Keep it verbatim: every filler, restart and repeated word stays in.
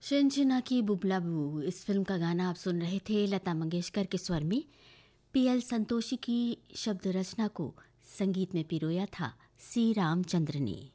शिनचिना की बुबला बू, इस फिल्म का गाना आप सुन रहे थे लता मंगेशकर के स्वर में। पी एल संतोषी की शब्द रचना को संगीत में पिरोया था सी रामचंद्र ने।